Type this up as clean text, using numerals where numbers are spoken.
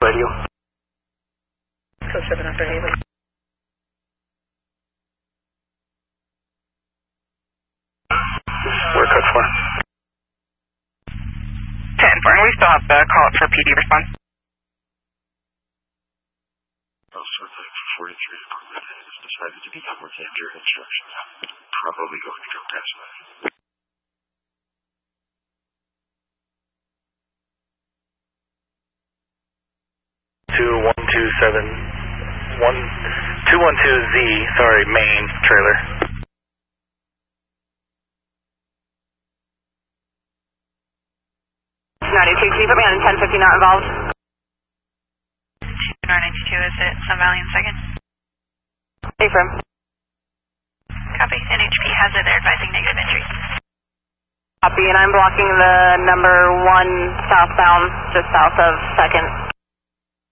radio. Code 7 after Haley. Where code 4? 10-4, and we still have the call up for PD response. Also, the 43 department has decided to become more dangerous instructions. Probably going to go past that. 212Z, sorry, main trailer. 92, can you put me on 1050 not involved? 992, is it Sun Valley in second? Affirm. Copy. NHP has it, they're advising negative entry. Copy, and I'm blocking the number 1 southbound, just south of 2nd.